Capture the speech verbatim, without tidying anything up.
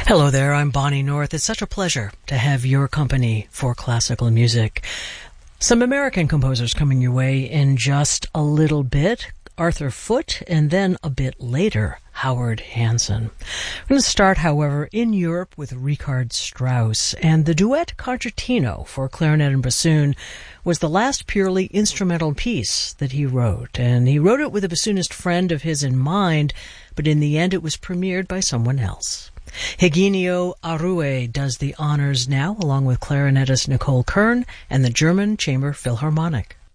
Hello there, I'm Bonnie North. It's such a pleasure to have your company for classical music. Some American composers coming your way in just a little bit. Arthur Foote, and then a bit later, Howard Hanson. We're going to start, however, in Europe with Richard Strauss, and the duet Concertino for clarinet and bassoon was the last purely instrumental piece that he wrote, and he wrote it with a bassoonist friend of his in mind, but in the end it was premiered by someone else. Eugenio Arue does the honors now, along with clarinetist Nicole Kern and the German Chamber Philharmonic.